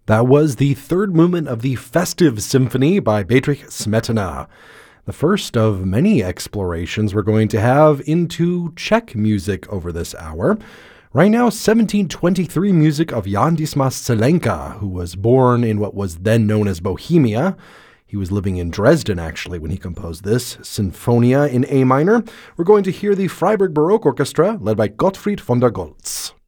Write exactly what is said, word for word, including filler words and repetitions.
That was the third movement of the Festive Symphony by Bedřich Smetana, the first of many explorations we're going to have into Czech music over this hour. Right now, seventeen twenty-three music of Jan Dismas Zelenka, who was born in what was then known as Bohemia. He was living in Dresden, actually, when he composed this Sinfonia in A minor. We're going to hear the Freiburg Baroque Orchestra, led by Gottfried von der Goltz.